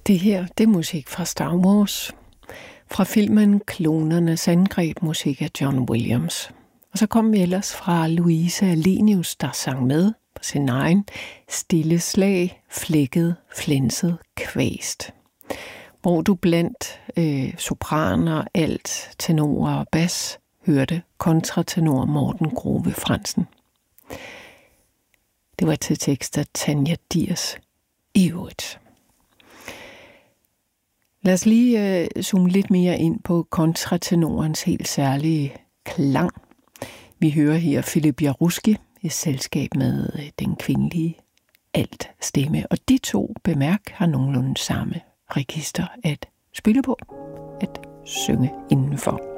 Det her, det er musik fra Star Wars. Fra filmen Klonernes angreb, musik af John Williams. Og så kom vi ellers fra Louise Alenius, der sang med på sin egen Stille slag, flækket, flænset, kvæst. Hvor du blandt sopraner, alt, tenor og bas hørte kontratenor Morten Grove Fransen. Det var til tekst af Tanja Diers i øvrigt. Lad os lige zoome lidt mere ind på kontratenorens helt særlige klang. Vi hører her Philip Jaruski i selskab med den kvindelige alt-stemme. Og de to, bemærk, har nogenlunde samme register at spille på, at synge indenfor.